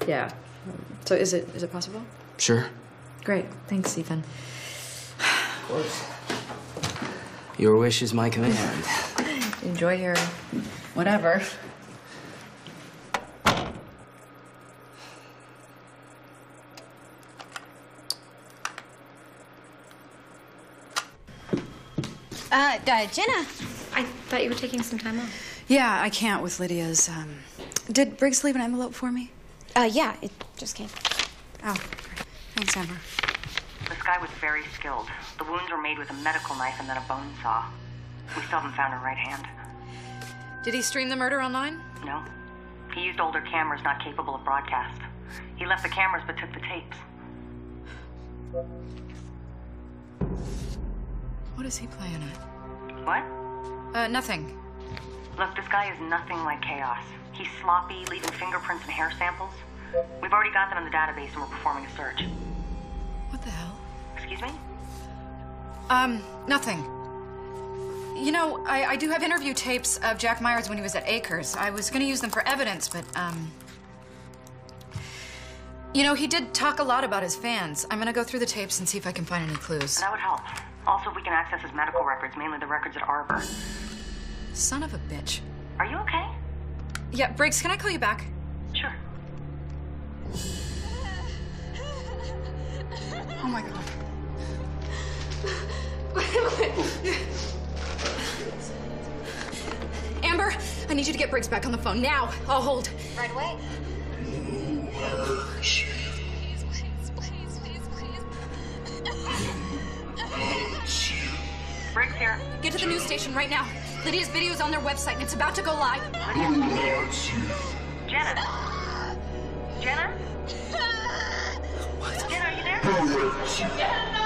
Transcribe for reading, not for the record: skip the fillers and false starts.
Yeah. So is it possible? Sure. Great. Thanks, Ethan. Of course. Your wish is my command. Enjoy your whatever. Jenna. I thought you were taking some time off. Yeah, I can't with Lydia's, Did Briggs leave an envelope for me? Yeah, it just came. Oh, great. Thanks, Amber. This guy was very skilled. The wounds were made with a medical knife and then a bone saw. We still haven't found her right hand. Did he stream the murder online? No. He used older cameras not capable of broadcast. He left the cameras but took the tapes. What is he playing at? What? Nothing. Look, this guy is nothing like Chaos. He's sloppy, leaving fingerprints and hair samples. We've already got them in the database and we're performing a search. What the hell? Excuse me? Nothing. You know, I do have interview tapes of Jack Myers when he was at Acres. I was gonna use them for evidence, but, you know, he did talk a lot about his fans. I'm gonna go through the tapes and see if I can find any clues. That would help. Also, if we can access his medical records, mainly the records at Arbor. Son of a bitch. Are you okay? Yeah, Briggs, can I call you back? Sure. Oh my God. Amber, I need you to get Briggs back on the phone now. I'll hold. Right away. Briggs here. Get to the news station right now. Lydia's video's on their website and it's about to go live. Jenna? Jenna? Jenna, are you there?